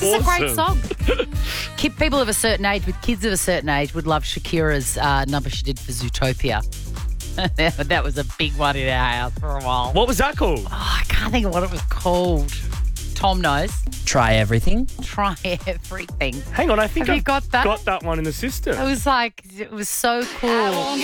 This is a great song. Awesome. People of a certain age with kids of a certain age would love Shakira's number she did for Zootopia. That was a big one in our house for a while. What was that called? Oh, I can't think of what it was called. Tom knows. Try everything. Try everything. Hang on, I think Have you I've got that? got that one in the system. It was so cool.